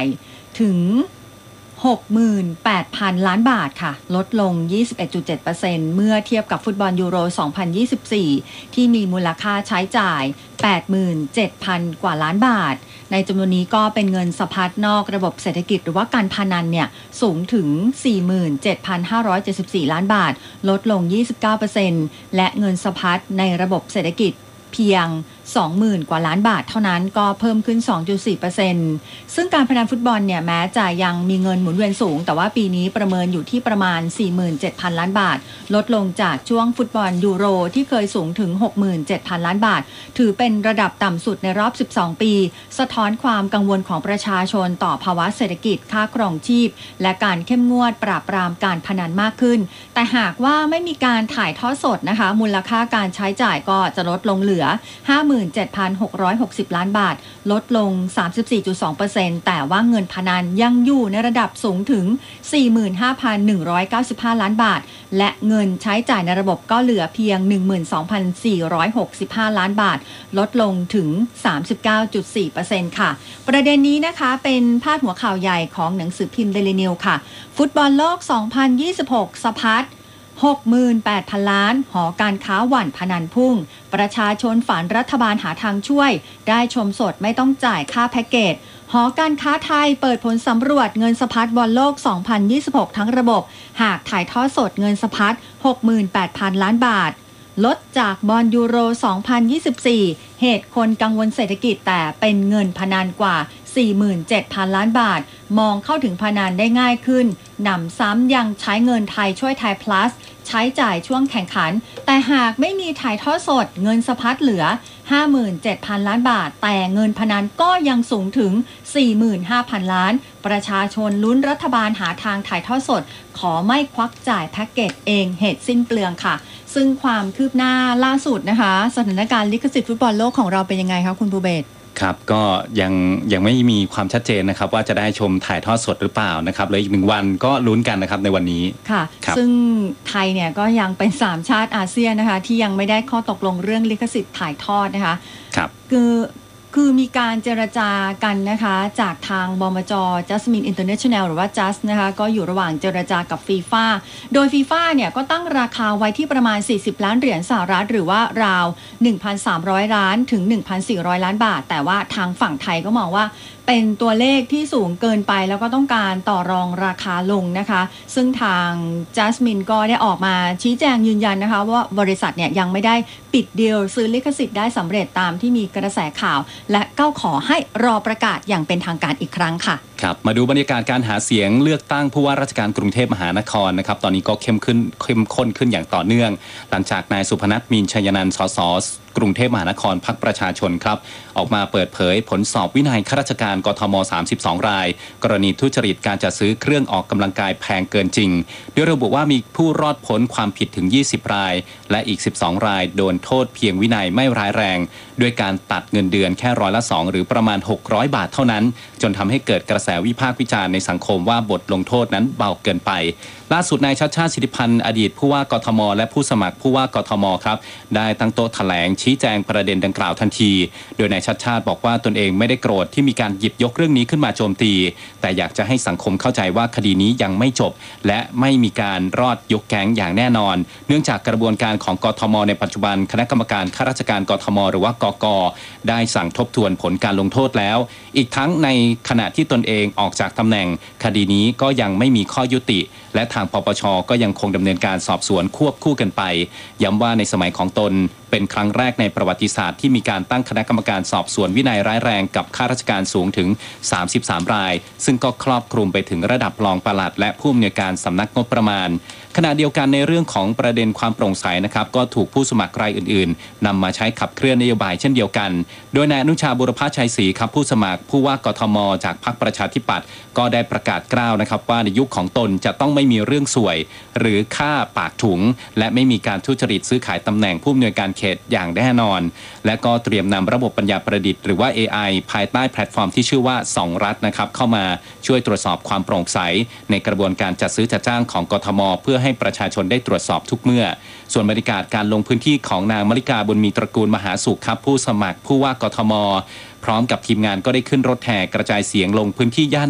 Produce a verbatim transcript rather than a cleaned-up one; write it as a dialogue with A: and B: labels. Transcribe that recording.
A: ถึง หกหมื่นแปดพัน ล้านบาทค่ะลดลง ยี่สิบเอ็ดจุดเจ็ดเปอร์เซ็นต์ เมื่อเทียบกับฟุตบอลยูโร สองพันยี่สิบสี่ ที่มีมูลค่าใช้จ่าย แปดหมื่นเจ็ดพัน กว่าล้านบาทในจำนวนนี้ก็เป็นเงินสะพัดนอกระบบเศรษฐกิจหรือว่าการพนันเนี่ยสูงถึง สี่หมื่นเจ็ดพันห้าร้อยเจ็ดสิบสี่ ล้านบาทลดลง ยี่สิบเก้าเปอร์เซ็นต์ และเงินสะพัดในระบบเศรษฐกิจเพียง สองหมื่น กว่าล้านบาทเท่านั้นก็เพิ่มขึ้น สองจุดสี่เปอร์เซ็นต์ ซึ่งการพนันฟุตบอลเนี่ยแม้จะยังมีเงินหมุนเวียนสูงแต่ว่าปีนี้ประเมินอยู่ที่ประมาณ สี่หมื่นเจ็ดพัน ล้านบาทลดลงจากช่วงฟุตบอลยูโรที่เคยสูงถึง หกหมื่นเจ็ดพัน ล้านบาทถือเป็นระดับต่ำสุดในรอบสิบสองปีสะท้อนความกังวลของประชาชนต่อภาวะเศรษฐกิจค่าครองชีพและการเข้มงวดปราบปรามการพนันมากขึ้นแต่หากว่าไม่มีการถ่ายทอดสดนะคะมูลค่าการใช้จ่ายก็จะลดลงเหลือ ห้าหมื่นเจ็ดพันหกร้อยหกสิบ ล้านบาทลดลง สามสิบสี่จุดสองเปอร์เซ็นต์ แต่ว่าเงินพนันยังอยู่ในระดับสูงถึง สี่หมื่นห้าพันหนึ่งร้อยเก้าสิบห้า ล้านบาทและเงินใช้จ่ายในระบบก็เหลือเพียง หนึ่งหมื่นสองพันสี่ร้อยหกสิบห้า ล้านบาทลดลงถึง สามสิบเก้าจุดสี่เปอร์เซ็นต์ ค่ะประเด็นนี้นะคะเป็นพาดหัวข่าวใหญ่ของหนังสือพิมพ์ Daily News ค่ะฟุตบอลโลก สองพันยี่สิบหก สะพัดหกหมื่นแปดพัน ล้านหอการค้าหวั่นพนันพุ่งประชาชนฝันรัฐบาลหาทางช่วยได้ชมสดไม่ต้องจ่ายค่าแพ็กเกจหอการค้าไทยเปิดผลสำรวจเงินสะพัดบอลโลก สองพันยี่สิบหก ทั้งระบบหากถ่ายทอดสดเงินสะพัด หกหมื่นแปดพัน ล้านบาทลดจากบอลยูโร สองพันยี่สิบสี่ เหตุคนกังวลเศรษฐกิจแต่เป็นเงินพนันกว่า สี่หมื่นเจ็ดพัน ล้านบาทมองเข้าถึงพนันได้ง่ายขึ้นหนำซ้ำยังใช้เงินไทยช่วยไทย plus ใช้จ่ายช่วงแข่งขันแต่หากไม่มีถ่ายทอดสดเงินสะพัดเหลือ ห้าหมื่นเจ็ดพัน ล้านบาทแต่เงินพนันก็ยังสูงถึง สี่หมื่นห้าพัน ล้านประชาชนลุ้นรัฐบาลหาทางถ่ายทอดสดขอไม่ควักจ่ายแพ็กเกจเองเหตุสิ้นเปลืองค่ะซึ่งความคืบหน้าล่าสุดนะคะสถานการณ์ลิขสิทธิ์ฟุตบอลโลกของเราเป็นยังไงคะคุณภูเบศร
B: ครับก็ยังยังไม่มีความชัดเจนนะครับว่าจะได้ชมถ่ายทอดสดหรือเปล่านะครับเลยอีกหนึ่งวันก็ลุ้นกันนะครับในวันนี้
A: ค่ะซึ่งไทยเนี่ยก็ยังเป็นสามชาติอาเซียนนะคะที่ยังไม่ได้ข้อตกลงเรื่องลิขสิทธิ์ถ่ายทอดนะคะ
B: ครับ
A: คือคือมีการเจรจากันนะคะจากทางบมจ. Jasmine International หรือว่า จัส นะคะก็อยู่ระหว่างเจรจากับฟีฟ่าโดยฟีฟ่าเนี่ยก็ตั้งราคาไว้ที่ประมาณสี่สิบล้านเหรียญสหรัฐหรือว่าราว หนึ่งพันสามร้อย ล้านถึง หนึ่งพันสี่ร้อย ล้านบาทแต่ว่าทางฝั่งไทยก็มองว่าเป็นตัวเลขที่สูงเกินไปแล้วก็ต้องการต่อรองราคาลงนะคะซึ่งทาง Jasmine ก็ได้ออกมาชี้แจงยืนยันนะคะว่าบริษัทเนี่ยยังไม่ได้ปิดดีลซื้อลิขสิทธิ์ได้สำเร็จตามที่มีกระแสข่าวและก็ขอให้รอประกาศอย่างเป็นทางการอีกครั้งค่ะ
B: ครับมาดูบรรยากาศการหาเสียงเลือกตั้งผู้ว่าราชการกรุงเทพมหานครนะครับตอนนี้ก็เข้มขึ้นเข้มข้นขึ้นอย่างต่อเนื่องหลังจากนายสุพนัท มีนชัยนันท์ สสกรุงเทพมหานครพรรคประชาชนครับออกมาเปิดเผยผลสอบวินัยข้าราชการกทมสามสิบสองรายกรณีทุจริตการจัดซื้อเครื่องออกกำลังกายแพงเกินจริงโดยระบุว่ามีผู้รอดพ้นความผิดถึงยี่สิบรายและอีกสิบสองรายโดนโทษเพียงวินัยไม่ร้ายแรงด้วยการตัดเงินเดือนแค่ร้อยละสองหรือประมาณหกร้อยบาทเท่านั้นจนทำให้เกิดกระแสวิพากษ์วิจารณ์ในสังคมว่าบทลงโทษนั้นเบาเกินไปล่าสุดนายชัชชาติ สิทธิพันธ์อดีตผู้ว่ากทมและผู้สมัครผู้ว่ากทมครับได้ตั้งโต๊ะแถลงชี้แจงประเด็นดังกล่าวทันทีโดยนายชัชชาติบอกว่าตนเองไม่ได้โกรธที่มีการหยิบยกเรื่องนี้ขึ้นมาโจมตีแต่อยากจะให้สังคมเข้าใจว่าคดีนี้ยังไม่จบและไม่มีการรอดยกแก๊งอย่างแน่นอนเนื่องจากกระบวนการของกทมในปัจจุบันคณะกรรมการข้าราชการกทมหรือว่ากก.ได้สั่งทบทวนผลการลงโทษแล้วอีกทั้งในขณะที่ตนเองออกจากตำแหน่งคดีนี้ก็ยังไม่มีข้อยุติและทางปปช.ก็ยังคงดำเนินการสอบสวนควบคู่กันไปย้ำว่าในสมัยของตนเป็นครั้งแรกในประวัติศาสตร์ที่มีการตั้งคณะกรรมการสอบสวนวินัยร้ายแรงกับข้าราชการสูงถึงสามสิบสามรายซึ่งก็ครอบคลุมไปถึงระดับรองปลัดและผู้อำนวยการสำนักงบประมาณขณะเดียวกันในเรื่องของประเด็นความโปร่งใสนะครับก็ถูกผู้สมัครรายอื่นๆนำมาใช้ขับเคลื่อนนโยบายเช่นเดียวกันโดยนายอนุชาบุรพชัยศรีครับผู้สมัครผู้ว่ากทมจากพรรคประชาธิปัตย์ก็ได้ประกาศกล้าวนะครับว่าในยุคของตนจะต้องไม่มีเรื่องสวยหรือค่าปากถุงและไม่มีการทุจริตซื้อขายตำแหน่งผู้อำนวยการเขตอย่างแน่นอนและก็เตรียมนำระบบปัญญาประดิษฐ์หรือว่า เอ ไอ ภายใต้แพลตฟอร์มที่ชื่อว่าสองรัฐนะครับเข้ามาช่วยตรวจสอบความโปร่งใสในกระบวนการจัดซื้อจัดจ้างของกทมเพื่อให้ประชาชนได้ตรวจสอบทุกเมื่อส่วนบรรยากาศการลงพื้นที่ของนางมริกาบุญมีตระกูลมหาสุขครับผู้สมัครผู้ว่ากทมพร้อมกับทีมงานก็ได้ขึ้นรถแห่กระจายเสียงลงพื้นที่ย่าน